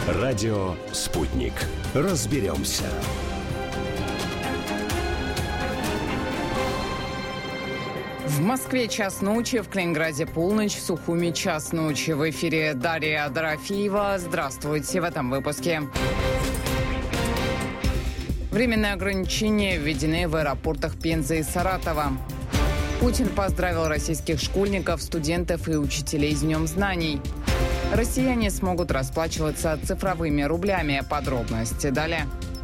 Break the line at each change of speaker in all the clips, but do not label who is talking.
Радио «Спутник». Разберемся.
В Москве час ночи, в Калининграде полночь, в Сухуми час ночи. В эфире Дарья Дорофеева. Здравствуйте в этом выпуске. Временные ограничения введены в аэропортах Пензы и Саратова. Путин поздравил российских школьников, студентов и учителей с Днем знаний. Россияне смогут расплачиваться цифровыми рублями. Подробности далее.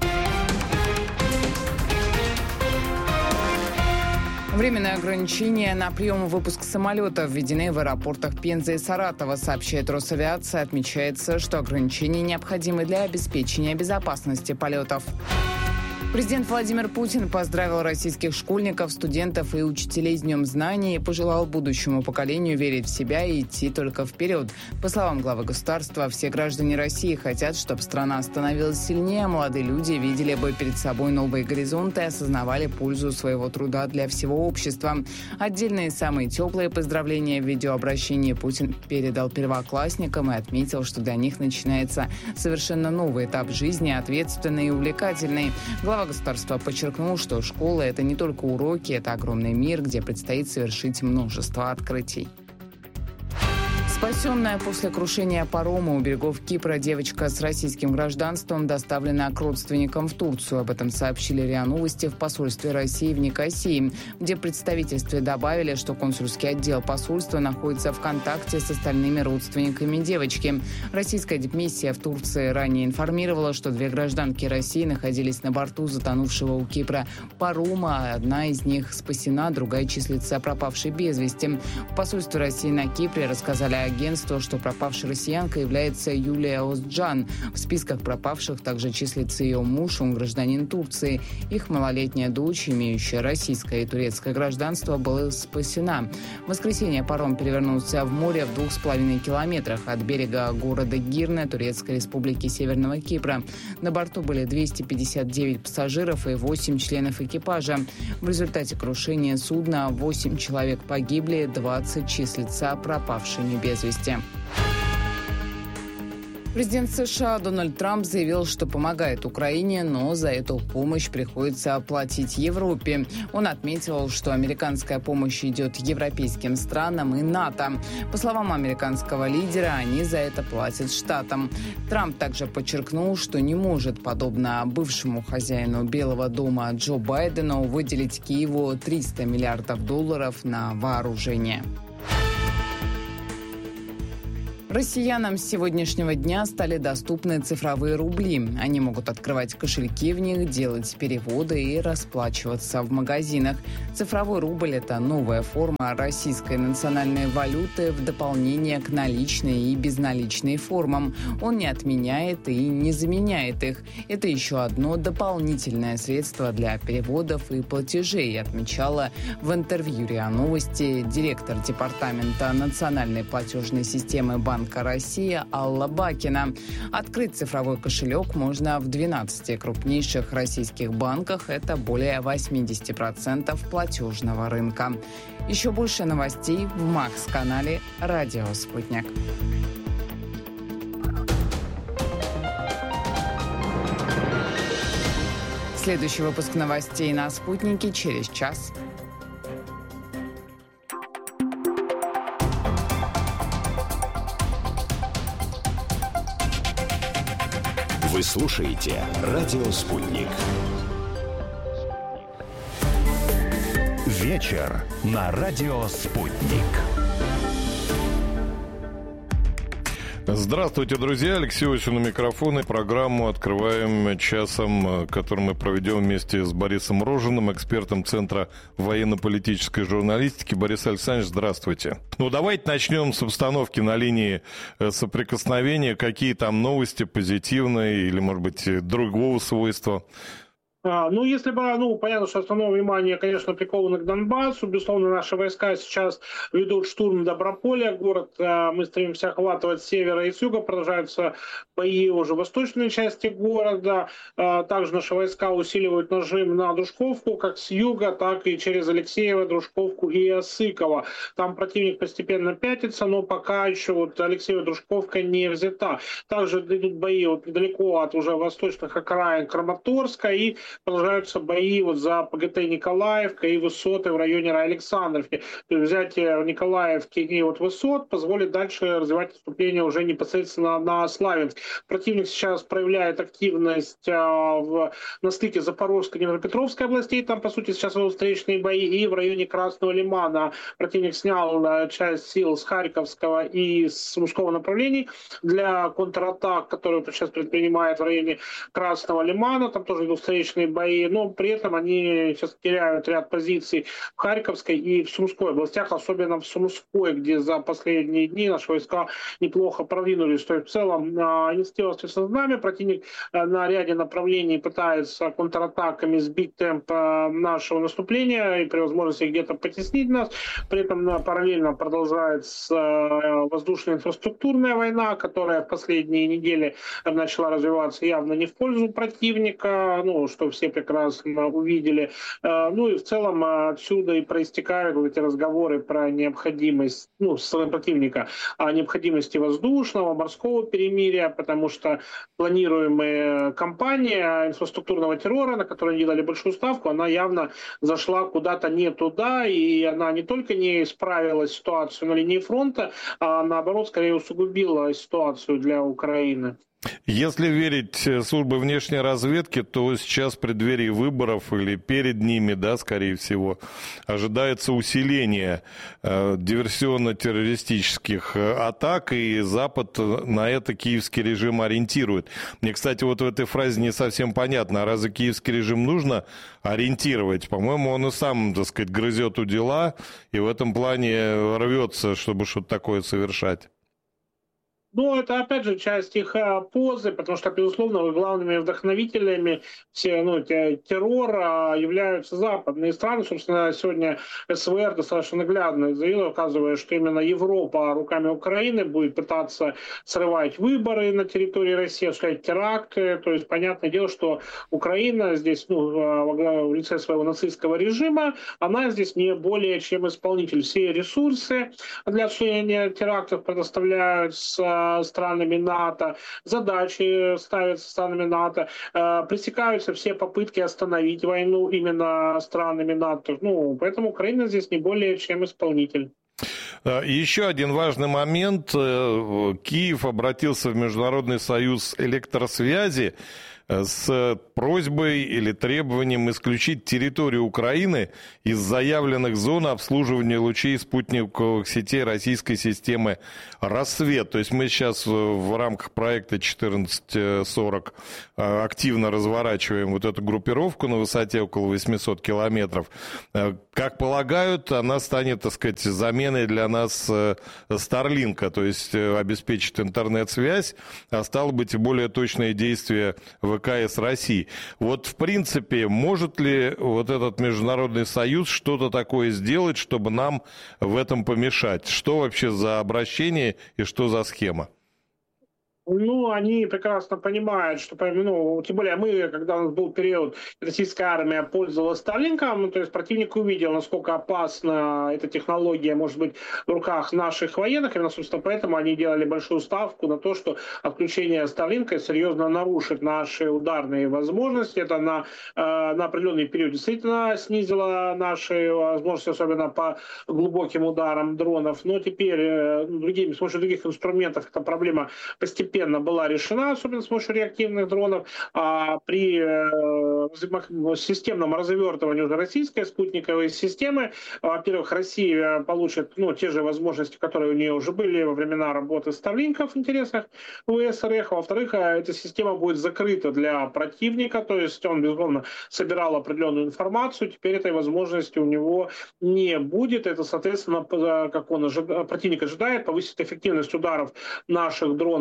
Временные ограничения на прием и выпуск самолетов введены в аэропортах Пензы и Саратова, сообщает Росавиация. Отмечается, что ограничения необходимы для обеспечения безопасности полетов. Президент Владимир Путин поздравил российских школьников, студентов и учителей с Днем знаний и пожелал будущему поколению верить в себя и идти только вперед. По словам главы государства, все граждане России хотят, чтобы страна становилась сильнее, молодые люди видели бы перед собой новые горизонты и осознавали пользу своего труда для всего общества. Отдельные самые теплые поздравления в видеообращении Путин передал первоклассникам и отметил, что для них начинается совершенно новый этап жизни, ответственный и увлекательный. Глава государства подчеркнул, что школа – это не только уроки, это огромный мир, где предстоит совершить множество открытий. Спасенная после крушения парома у берегов Кипра девочка с российским гражданством доставлена к родственникам в Турцию. Об этом сообщили РИА Новости в посольстве России в Никосии, где в представительстве добавили, что консульский отдел посольства находится в контакте с остальными родственниками девочки. Российская дипмиссия в Турции ранее информировала, что две гражданки России находились на борту затонувшего у Кипра парома. Одна из них спасена, другая числится пропавшей без вести. В посольстве России на Кипре рассказали агентству, что пропавшей россиянкой является Юлия Озджан. В списках пропавших также числится ее муж, он гражданин Турции. Их малолетняя дочь, имеющая российское и турецкое гражданство, была спасена. В воскресенье паром перевернулся в море в 2,5 километрах от берега города Гирне, Турецкой республики Северного Кипра. На борту были 259 пассажиров и 8 членов экипажа. В результате крушения судна 8 человек погибли, 20 числятся пропавшими без вести. Президент США Дональд Трамп заявил, что помогает Украине, но за эту помощь приходится оплатить Европе. Он отметил, что американская помощь идет европейским странам и НАТО. По словам американского лидера, они за это платят штатам. Трамп также подчеркнул, что не может, подобно бывшему хозяину Белого дома Джо Байдену, выделить Киеву $300 миллиардов на вооружение. Россиянам с сегодняшнего дня стали доступны цифровые рубли. Они могут открывать кошельки в них, делать переводы и расплачиваться в магазинах. Цифровой рубль – это новая форма российской национальной валюты в дополнение к наличной и безналичной формам. Он не отменяет и не заменяет их. Это еще одно дополнительное средство для переводов и платежей, отмечала в интервью РИА Новости директор департамента национальной платежной системы Банка России Алла Бакина. Открыть цифровой кошелек можно в 12 крупнейших российских банках. Это более 80% платежного рынка. Еще больше новостей в Макс-канале «Радио Спутник». Следующий выпуск новостей на «Спутнике» через час.
Вы слушаете «Радио Спутник». Вечер на «Радио Спутник».
Здравствуйте, друзья. Алексей Осин у микрофона. Программу открываем часом, который мы проведем вместе с Борисом Рожиным, экспертом Центра военно-политической журналистики. Борис Александрович, здравствуйте. Ну, давайте начнем с обстановки на линии соприкосновения. Какие там новости, позитивные или, может быть, другого свойства?
Если бы, понятно, что основное внимание, конечно, приковано к Донбассу. Безусловно, наши войска сейчас ведут штурм Доброполя. Город мы стремимся охватывать с севера и с юга. Продолжаются бои уже в восточной части города. Также наши войска усиливают нажим на Дружковку, как с юга, так и через Алексеево, Дружковку и Осыково. Там противник постепенно пятится, но пока еще Алексеево, Дружковка не взята. Также идут бои недалеко от уже восточных окраин Краматорска, и продолжаются бои за ПГТ Николаевка и высоты в районе Александровки. То есть взятие Николаевки и высот позволит дальше развивать наступление уже непосредственно на Славянск. Противник сейчас проявляет активность на стыке Запорожской и Днепропетровской областей. Там, по сути, сейчас встречные бои. И в районе Красного Лимана противник снял часть сил с Харьковского и с Сумского направлений для контратак, которые сейчас предпринимает в районе Красного Лимана. Там тоже идут встречные бои, но при этом они сейчас теряют ряд позиций в Харьковской и в Сумской областях, особенно в Сумской, где за последние дни наши войска неплохо продвинулись. То есть в целом инициатива остается с нами. Противник на ряде направлений пытается контратаками сбить темп нашего наступления и при возможности где-то потеснить нас. При этом параллельно продолжается воздушная инфраструктурная война, которая в последние недели начала развиваться явно не в пользу противника, что все прекрасно увидели. И в целом отсюда и проистекают эти разговоры про необходимость, со стороны противника, о необходимости воздушного, морского перемирия, потому что планируемая кампания инфраструктурного террора, на которой они дали большую ставку, она явно зашла куда-то не туда, и она не только не исправила ситуацию на линии фронта, а наоборот, скорее усугубила ситуацию для Украины.
Если верить службе внешней разведки, то сейчас в преддверии выборов или перед ними, скорее всего, ожидается усиление диверсионно-террористических атак, и Запад на это киевский режим ориентирует. Мне, кстати, в этой фразе не совсем понятно, а разве киевский режим нужно ориентировать? По-моему, он и сам, грызет у дела, и в этом плане рвется, чтобы что-то такое совершать.
Это, опять же, часть их позы, потому что, безусловно, главными вдохновителями террора являются западные страны. Собственно, сегодня СВР достаточно наглядно заявила, указывая, что именно Европа руками Украины будет пытаться срывать выборы на территории России, осуществлять теракты. То есть, понятное дело, что Украина здесь, в лице своего нацистского режима, она здесь не более чем исполнитель. Все ресурсы для осуществления терактов предоставляют странами НАТО, задачи ставятся странами НАТО, пресекаются все попытки остановить войну именно странами НАТО. Поэтому Украина здесь не более чем исполнитель.
Еще один важный момент. Киев обратился в Международный союз электросвязи с просьбой или требованием исключить территорию Украины из заявленных зон обслуживания лучей спутниковых сетей российской системы «Рассвет». То есть мы сейчас в рамках проекта 1440 активно разворачиваем эту группировку на высоте около 800 километров. Как полагают, она станет, заменой для нас Старлинка, то есть обеспечит интернет-связь, а стало быть и более точные действия ВКС России. В принципе, может ли этот международный союз что-то такое сделать, чтобы нам в этом помешать? Что вообще за обращение и что за схема?
Они прекрасно понимают, что, тем более мы, когда у нас был период, российская армия пользовалась Старлинком, то есть противник увидел, насколько опасна эта технология может быть в руках наших военных, и, собственно, поэтому они делали большую ставку на то, что отключение Старлинка серьезно нарушит наши ударные возможности. Это на определенный период действительно снизило наши возможности, особенно по глубоким ударам дронов. Но теперь с помощью других инструментов эта проблема постепенно была решена, особенно с помощью реактивных дронов. А при системном развертывании уже российской спутниковой системы, во-первых, Россия получит те же возможности, которые у нее уже были во времена работы Старлинков в интересах ВСРФ. Во-вторых, эта система будет закрыта для противника, то есть он, безусловно, собирал определенную информацию, теперь этой возможности у него не будет. Это, соответственно, как противник ожидает, повысит эффективность ударов наших дронов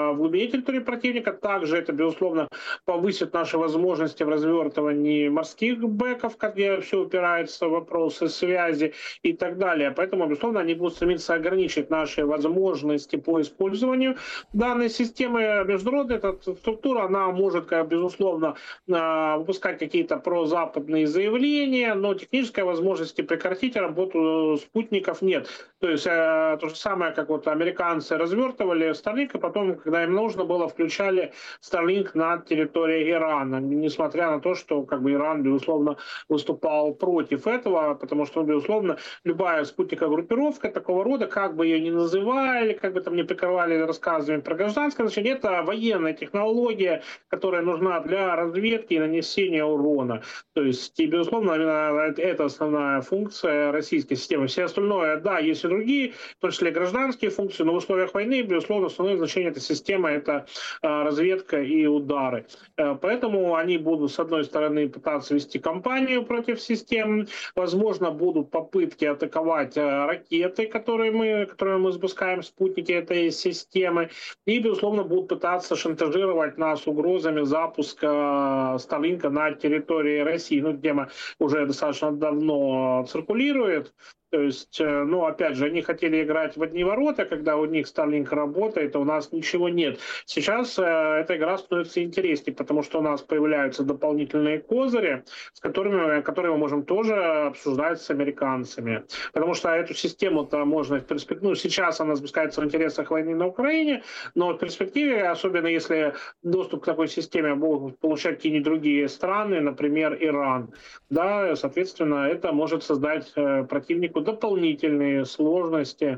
в глубине территории противника. Также это, безусловно, повысит наши возможности в развертывании морских бэков, где все упирается в вопросы связи и так далее. Поэтому, безусловно, они будут стремиться ограничить наши возможности по использованию данной системы. Международная эта структура, она может, безусловно, выпускать какие-то прозападные заявления, но технической возможности прекратить работу спутников нет. То есть то же самое, как вот американцы развертывали Starlink, а потом, когда им нужно было, включали Starlink на территории Ирана, несмотря на то, что Иран, безусловно, выступал против этого, потому что, безусловно, любая спутниковая группировка такого рода, как бы ее ни называли, как бы там ни прикрывали рассказами про гражданское значение, это военная технология, которая нужна для разведки и нанесения урона. То есть, и, безусловно, это основная функция российской системы. Все остальное, да, есть и другие, в том числе гражданские функции, но в условиях войны, безусловно, основное значение этой системы – это разведка и удары. Поэтому они будут, с одной стороны, пытаться вести кампанию против систем, возможно, будут попытки атаковать ракеты, которые мы запускаем, спутники этой системы, и, безусловно, будут пытаться шантажировать нас угрозами запуска Starlink на территории России, тема уже достаточно давно циркулирует. То есть, опять же, они хотели играть в одни ворота, когда у них Starlink работает, а у нас ничего нет. Сейчас эта игра становится интереснее, потому что у нас появляются дополнительные козыри, которые мы можем тоже обсуждать с американцами. Потому что эту систему-то можно в перспективе... сейчас она запускается в интересах войны на Украине, но в перспективе, особенно если доступ к такой системе будут получать какие-нибудь другие страны, например, Иран, да, соответственно, это может создать противнику дополнительные сложности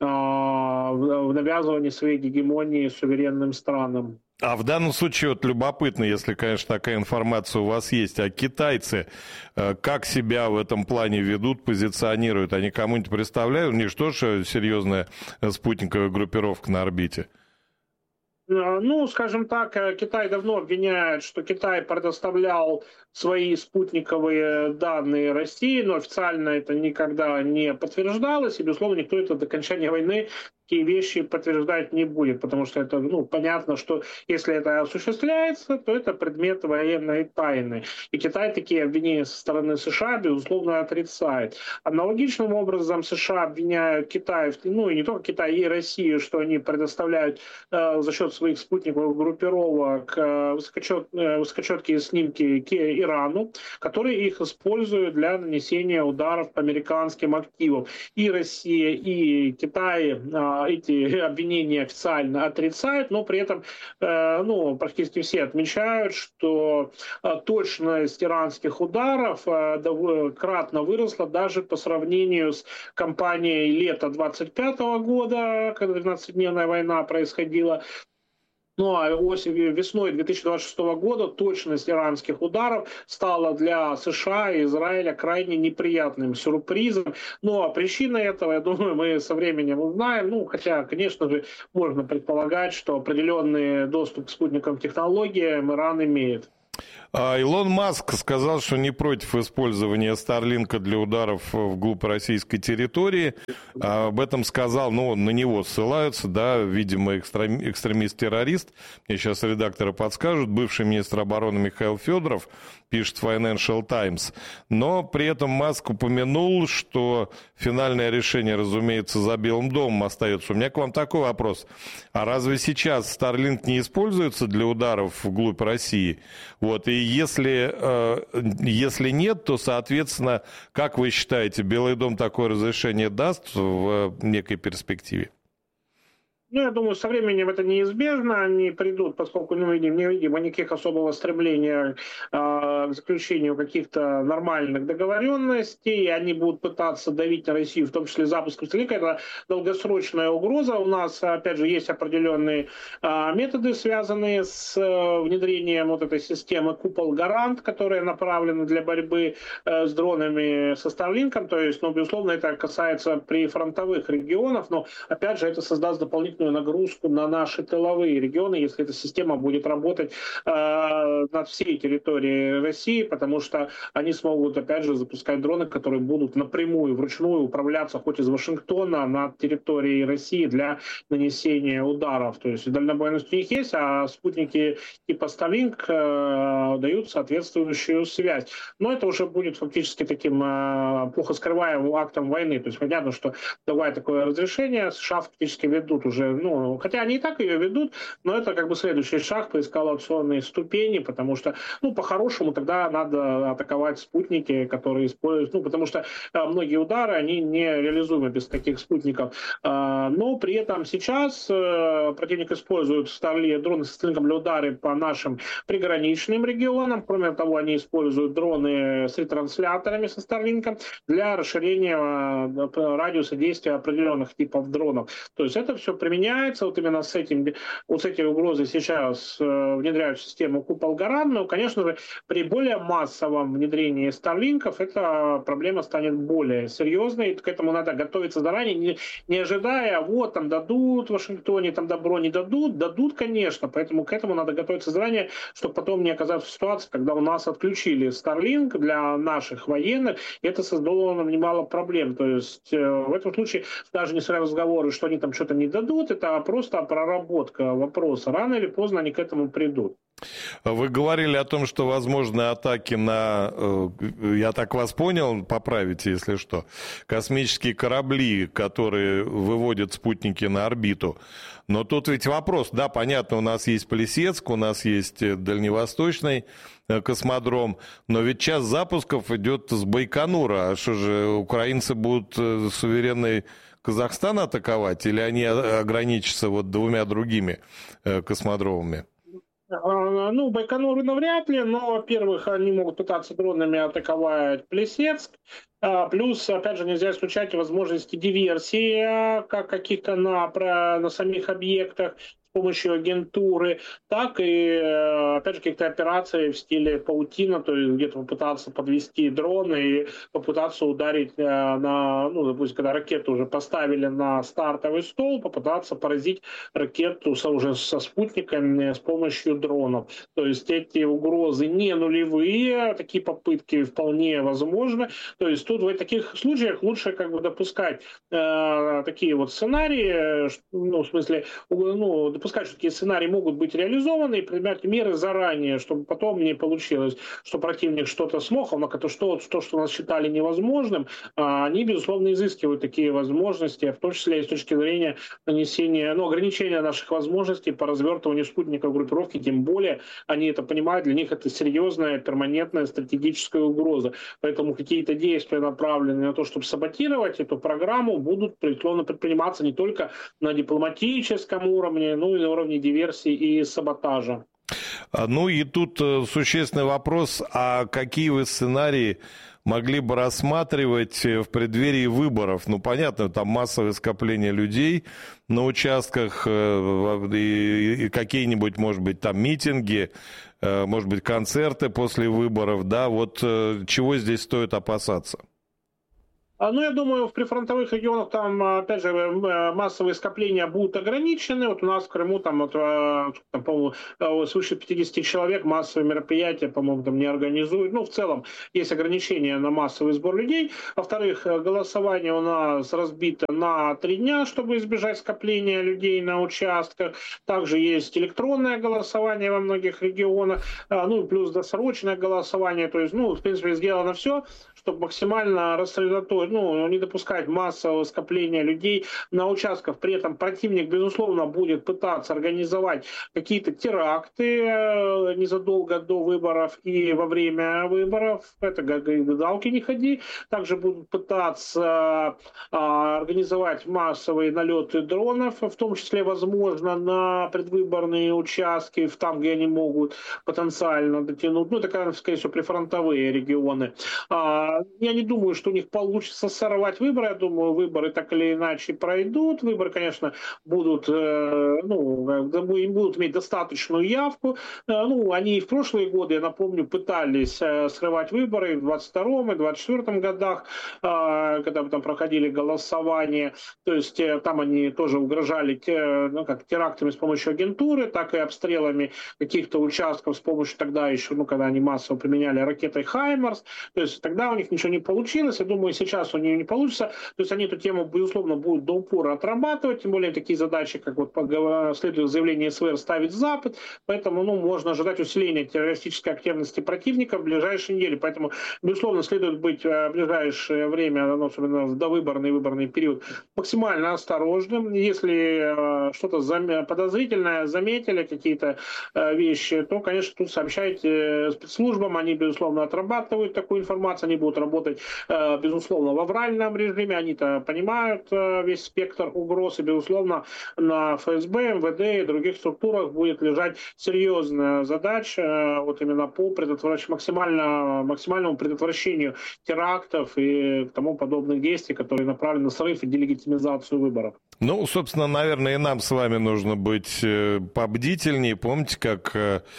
в навязывании своей гегемонии суверенным странам.
А в данном случае любопытно, если, конечно, такая информация у вас есть, а китайцы как себя в этом плане ведут, позиционируют? Они кому-нибудь представляют? У них что же серьезная спутниковая группировка на орбите?
Скажем так, Китай давно обвиняет, что Китай предоставлял свои спутниковые данные России, но официально это никогда не подтверждалось, и, безусловно, никто это до окончания войны такие вещи подтверждать не будет, потому что это, понятно, что если это осуществляется, то это предмет военной тайны. И Китай такие обвинения со стороны США, безусловно, отрицает. Аналогичным образом США обвиняют Китай, и не только Китай, и Россию, что они предоставляют за счет своих спутниковых группировок высокочеткие снимки к Ирану, которые их используют для нанесения ударов по американским активам. И Россия, и Китай эти обвинения официально отрицают, но при этом практически все отмечают, что точность иранских ударов кратно выросла даже по сравнению с кампанией лета 25 года, когда 12-дневная война происходила. Весной 2026 года точность иранских ударов стала для США и Израиля крайне неприятным сюрпризом. А причина этого, я думаю, мы со временем узнаем. Хотя, конечно же, можно предполагать, что определенный доступ к спутниковым технологиям Иран имеет.
Илон Маск сказал, что не против использования Старлинка для ударов вглубь российской территории. Об этом сказал, на него ссылаются, да, видимо, экстремист-террорист. Мне сейчас редакторы подскажут. Бывший министр обороны Михаил Федоров пишет Financial Times. Но при этом Маск упомянул, что финальное решение, разумеется, за Белым домом остается. У меня к вам такой вопрос. А разве сейчас Starlink не используется для ударов вглубь России? И если нет, то, соответственно, как вы считаете, Белый дом такое разрешение даст в некой перспективе?
Я думаю, со временем это неизбежно, они придут, поскольку не видим никаких особого стремления к заключению каких-то нормальных договоренностей, и они будут пытаться давить на Россию, в том числе запуском Starlink. Это долгосрочная угроза. У нас, опять же, есть определенные методы, связанные с внедрением этой системы «Купол-Гарант», которая направлена для борьбы с дронами со Starlink. То есть, безусловно, это касается прифронтовых регионов, но, опять же, это создаст дополнительные дополнительную нагрузку на наши тыловые регионы, если эта система будет работать над всей территорией России, потому что они смогут, опять же, запускать дроны, которые будут напрямую, вручную управляться хоть из Вашингтона над территорией России для нанесения ударов. То есть дальнобойность у них есть, а спутники типа Starlink дают соответствующую связь. Но это уже будет фактически таким плохо скрываемым актом войны. То есть понятно, что давая такое разрешение, США фактически ведут уже, хотя они и так ее ведут, но это как бы следующий шаг по эскалационной ступени, потому что, по-хорошему тогда надо атаковать спутники, которые используют, потому что многие удары, они не реализуемы без таких спутников. Но при этом сейчас противник использует дроны с Starlink для удара по нашим приграничным регионам. Кроме того, они используют дроны с ретрансляторами со Starlink для расширения радиуса действия определенных типов дронов. То есть это все применяется. Вот именно с этой угрозой сейчас внедряют систему Купол-Гаран. Но, конечно же, при более массовом внедрении Старлинков эта проблема станет более серьезной. К этому надо готовиться заранее, не ожидая, вот там дадут в Вашингтоне, там добро не дадут. Дадут, конечно, поэтому к этому надо готовиться заранее, чтобы потом не оказаться в ситуации, когда у нас отключили Starlink для наших военных, и это создало нам немало проблем. То есть в этом случае даже несмотря на разговоры, что они там что-то не дадут, это просто проработка вопроса. Рано или поздно они к этому придут.
Вы говорили о том, что возможны атаки на, я так вас понял, поправите, если что, космические корабли, которые выводят спутники на орбиту. Но тут ведь вопрос, да, понятно, у нас есть Плесецк, у нас есть Дальневосточный космодром, но ведь час запусков идет с Байконура. А что же, украинцы будут суверенный Казахстан атаковать, или они ограничатся вот двумя другими космодромами?
Байконур навряд ли, но, во-первых, они могут пытаться дронами атаковать Плесецк. Плюс, опять же, нельзя исключать возможности диверсии как каких-то на самих объектах с помощью агентуры, так и, опять же, каких-то операций в стиле паутина, то есть где-то попытаться подвести дрон и попытаться ударить допустим, когда ракету уже поставили на стартовый стол, попытаться поразить ракету уже со спутниками с помощью дронов. То есть эти угрозы не нулевые, такие попытки вполне возможны. То есть тут в таких случаях лучше допускать такие вот сценарии, в смысле, допускать, что такие сценарии могут быть реализованы и принимать меры заранее, чтобы потом не получилось, что противник что-то смог, однако что у нас считали невозможным, они, безусловно, изыскивают такие возможности, в том числе и с точки зрения нанесения, ограничения наших возможностей по развертыванию спутников группировки, тем более они это понимают, для них это серьезная, перманентная стратегическая угроза. Поэтому какие-то действия, направленные на то, чтобы саботировать эту программу, будут предприниматься не только на дипломатическом уровне, но и на уровне диверсии и саботажа.
И тут существенный вопрос, а какие вы сценарии могли бы рассматривать в преддверии выборов? Понятно, там массовое скопление людей на участках, и какие-нибудь, может быть, там митинги, может быть, концерты после выборов, да, вот чего здесь стоит опасаться?
Я думаю, в прифронтовых регионах там, опять же, массовые скопления будут ограничены. Вот у нас в Крыму по-моему, свыше 50 человек массовые мероприятия, по-моему, там не организуют. В целом есть ограничения на массовый сбор людей. Во-вторых, голосование у нас разбито на 3 дня, чтобы избежать скопления людей на участках. Также есть электронное голосование во многих регионах, плюс досрочное голосование. То есть, в принципе, сделано все, чтобы максимально рассредоточить, не допускать массового скопления людей на участках. При этом противник, безусловно, будет пытаться организовать какие-то теракты незадолго до выборов и во время выборов. Это гадалки не ходи. Также будут пытаться организовать массовые налеты дронов, в том числе, возможно, на предвыборные участки, там, где они могут потенциально дотянуть. Это, скорее всего, прифронтовые регионы. Я не думаю, что у них получится сорвать выборы. Я думаю, выборы так или иначе пройдут. Выборы, конечно, будут, будут иметь достаточную явку. Они и в прошлые годы, я напомню, пытались срывать выборы в 22-м и 24-м годах, когда там проходили голосования. То есть там они тоже угрожали терактами с помощью агентуры, так и обстрелами каких-то участков с помощью тогда еще, когда они массово применяли ракетой «Хаймарс». То есть тогда у них ничего не получилось. Я думаю, сейчас у них не получится. То есть они эту тему, безусловно, будут до упора отрабатывать. Тем более такие задачи, как следует заявление СВР, ставить Запад. Поэтому можно ожидать усиления террористической активности противника в ближайшие недели. Поэтому, безусловно, следует быть в ближайшее время, особенно в довыборный и выборный период, максимально осторожным. Если что-то подозрительное заметили, какие-то вещи, то, конечно, тут сообщайте спецслужбам. Они, безусловно, отрабатывают такую информацию. Они будут работать, безусловно, в авральном режиме. Они-то понимают весь спектр угроз. И, безусловно, на ФСБ, МВД и других структурах будет лежать серьезная задача именно по максимальному предотвращению терактов и тому подобных действий, которые направлены на срыв и делегитимизацию выборов.
Собственно, наверное, и нам с вами нужно быть побдительнее. Помните, как,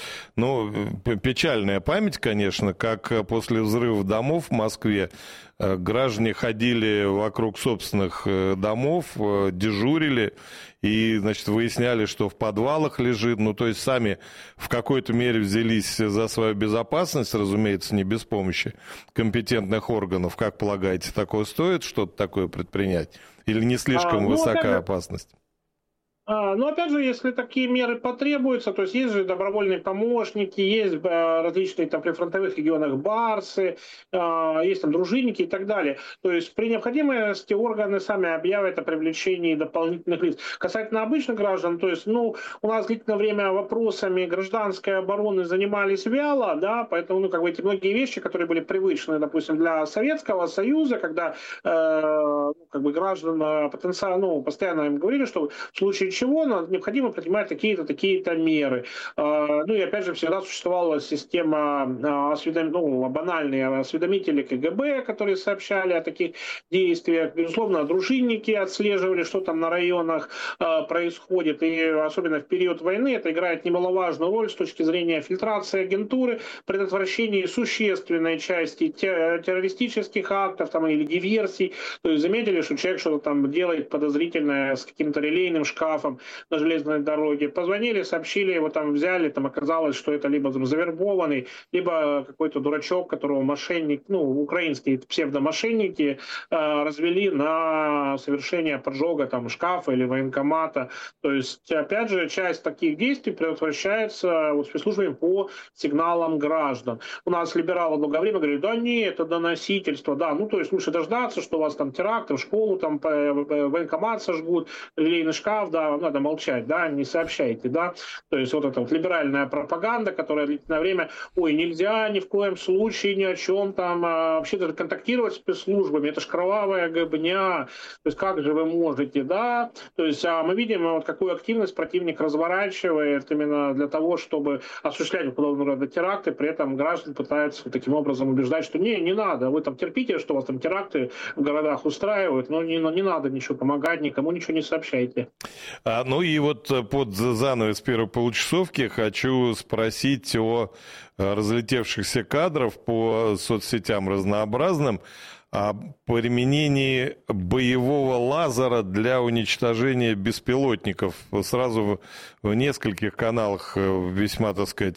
печальная память, конечно, как после взрыва домов в Москве граждане ходили вокруг собственных домов, дежурили и, выясняли, что в подвалах лежит. То есть сами в какой-то мере взялись за свою безопасность, разумеется, не без помощи компетентных органов. Как полагаете, такое стоит что-то такое предпринять? Или не слишком высока опасность?
Опять же, если такие меры потребуются, то есть же добровольные помощники, есть различные там при фронтовых регионах барсы, есть там дружинники и так далее. То есть при необходимости органы сами объявят о привлечении дополнительных лиц. Касательно обычных граждан, то есть, у нас длительное время вопросами гражданской обороны занимались вяло, да, поэтому, эти многие вещи, которые были привычны, допустим, для Советского Союза, когда, граждан потенциально, постоянно им говорили, что в случае чего необходимо принимать такие-то меры. И опять же всегда существовала система банальные осведомители КГБ, которые сообщали о таких действиях. Безусловно, дружинники отслеживали, что там на районах происходит. И особенно в период войны это играет немаловажную роль с точки зрения фильтрации агентуры, предотвращения существенной части террористических актов или диверсий. То есть заметили, что человек что-то там делает подозрительное с каким-то релейным шкафом на железной дороге. Позвонили, сообщили, его там взяли, оказалось, что это либо завербованный, либо какой-то дурачок, которого мошенник, украинские псевдомошенники развели на совершение поджога шкафа или военкомата. То есть, опять же, часть таких действий предотвращается спецслужбами по сигналам граждан. У нас либералы долгое время говорили, да нет, это доносительство, да, то есть лучше дождаться, что у вас там теракт, в школу военкомат сожгут, релейный шкаф, да, надо молчать, да, не сообщайте, да. То есть эта либеральная пропаганда, которая длительное время, нельзя ни в коем случае ни о чем вообще даже контактировать с спецслужбами, это ж кровавая гобня, то есть как же вы можете, да. То есть мы видим, какую активность противник разворачивает именно для того, чтобы осуществлять подобного рода теракты, при этом граждан пытаются таким образом убеждать, что не надо, вы терпите, что у вас теракты в городах устраивают, но не надо ничего помогать, никому ничего не сообщайте.
И под занавес первой получасовки хочу спросить о разлетевшихся кадрах по соцсетям разнообразным, о применении боевого лазера для уничтожения беспилотников. Сразу в нескольких каналах, весьма,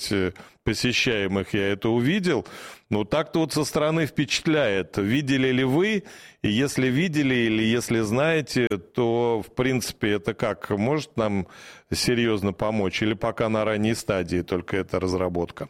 посещаемых, я это увидел. Так-то со стороны впечатляет. Видели ли вы? И если видели или если знаете, то, в принципе, это как? Может нам серьезно помочь? Или пока на ранней стадии только эта разработка?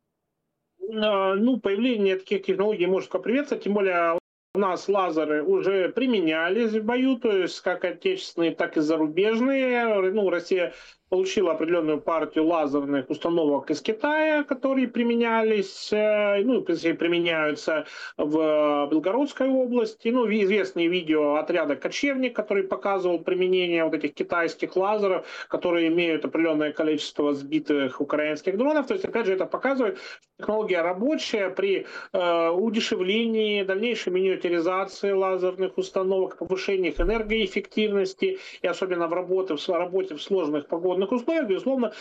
Появление таких технологий может приветствовать, тем более у нас лазеры уже применялись в бою, то есть как отечественные, так и зарубежные. Россия получила определенную партию лазерных установок из Китая, которые применялись, ну, в принципе, применяются в Белгородской области. Ну, известные видео отряда «Кочевник», который показывал применение вот этих китайских лазеров, которые имеют определенное количество сбитых украинских дронов. То есть, опять же, это показывает, что технология рабочая при удешевлении, дальнейшей миниатюризации лазерных установок, повышении их энергоэффективности и особенно в работе в сложных погодных условиях. Безусловно,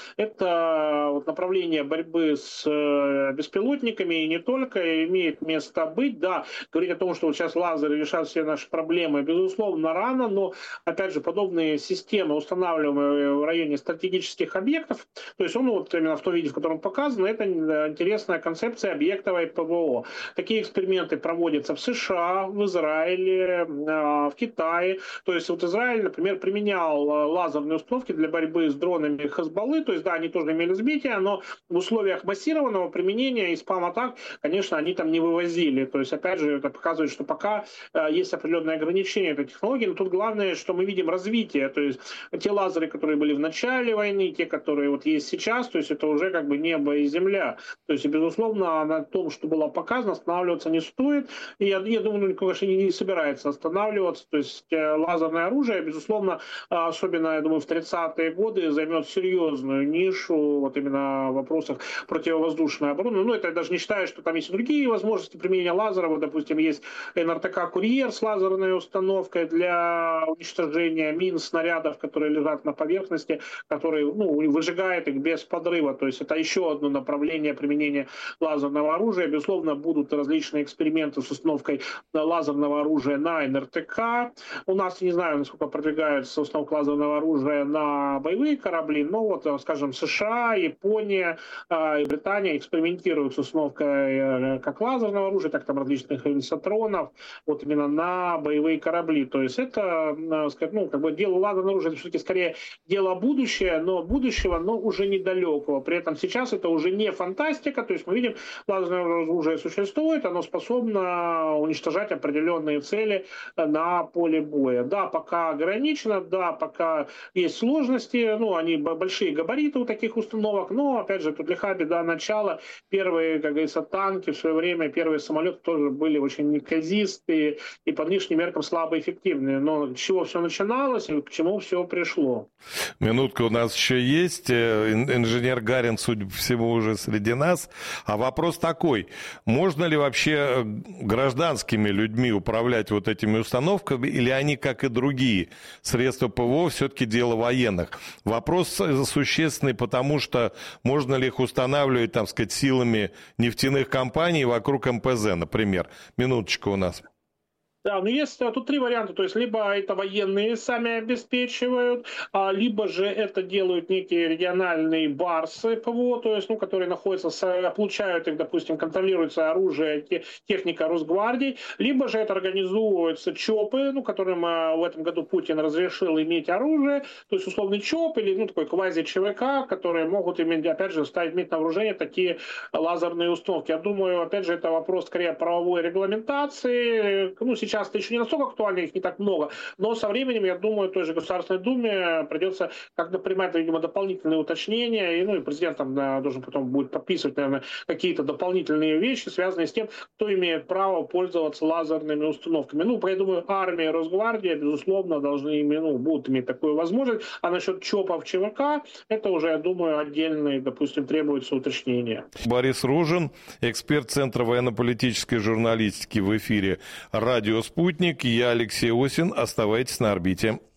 это направление борьбы с беспилотниками и не только имеет место быть. Да, говорить о том, что вот сейчас лазеры решат все наши проблемы, безусловно, рано, но, опять же, подобные системы, устанавливаемые в районе стратегических объектов, то есть он вот именно в том виде, в котором показано, это интересная концепция объектовой ПВО. Такие эксперименты проводятся в США, в Израиле, в Китае. То есть вот Израиль, например, применял лазерные установки для борьбы с дронами Хезболлы, то есть да, они тоже имели сбития, но в условиях массированного применения и спам-атак, конечно, они там не вывозили. То есть, опять же, это показывает, что пока есть определенные ограничения этой технологии, но тут главное, что мы видим развитие. То есть те лазеры, которые были в начале войны, те, которые вот есть сейчас, то есть это уже как бы небо и земля. То есть, безусловно, на том, что было показано, останавливаться не стоит. И я думаю, ну, конечно, не собирается останавливаться. То есть лазерное оружие, безусловно, особенно, я думаю, в 30-е годы займет серьезную нишу вот именно в вопросах противовоздушной обороны. Ну, это я даже не считаю, что там есть и другие возможности применения лазера. Вот, допустим, есть НРТК «Курьер» с лазерной установкой для уничтожения мин, снарядов, которые лежат на поверхности, которые, ну, выжигает их без подрыва. То есть это еще одно направление применения лазерного оружия. Безусловно, будут различные эксперименты с установкой лазерного оружия на НРТК. У нас, не знаю, насколько продвигается установка лазерного оружия на боевые корабли, но вот, скажем, США, Япония и Британия экспериментируют с установкой как лазерного оружия, так там различных элисотронов, вот именно на боевые корабли. То есть это, ну, как бы дело лазерного оружия, это все-таки скорее дело будущего, но уже недалекого. При этом сейчас это уже не фантастика, то есть мы видим, лазерное оружие существует, оно способно уничтожать определенные цели на поле боя. Да, пока ограничено, да, пока есть сложности, ну, они большие габариты у таких установок, но, опять же, тут лиха беда начала. Первые, как говорится, танки в свое время, первые самолеты тоже были очень неказистые и по нынешним меркам слабоэффективные. Но с чего все начиналось и к чему все пришло?
Минутка у нас еще есть. Инженер Гарин, судя по всему, уже среди нас. А вопрос такой. Можно ли вообще гражданскими людьми управлять вот этими установками, или они, как и другие средства ПВО, все-таки дело военных? Вопрос существенный, потому что можно ли их устанавливать, там сказать, силами нефтяных компаний вокруг МПЗ, например. Минуточку у нас.
Да, но есть тут три варианта. То есть либо это военные сами обеспечивают, либо же это делают некие региональные барсы ПВО, то есть, ну, которые находятся, получают их, допустим, контролируется оружие, техника Росгвардии, либо же это организуются ЧОПы, ну, которым в этом году Путин разрешил иметь оружие, то есть условный ЧОП или, ну, такой квази-ЧВК, которые могут иметь, опять же, иметь на вооружение такие лазерные установки. Я думаю, опять же, это вопрос скорее правовой регламентации. Ну, сейчас это еще не настолько актуально, их не так много, но со временем, я думаю, той же Государственной Думе придется как-то принимать, видимо, дополнительные уточнения, и, ну, и президент там, да, должен потом будет подписывать, наверное, какие-то дополнительные вещи, связанные с тем, кто имеет право пользоваться лазерными установками. Ну, я думаю, армия и Росгвардия, безусловно, должны, ну, будут иметь такую возможность, а насчет ЧОПов ЧВК, это уже, я думаю, отдельные, допустим, требуется уточнения.
Борис Ружин, эксперт Центра военно-политической журналистики в эфире «Радио Спутник». Я Алексей Осин. Оставайтесь на орбите.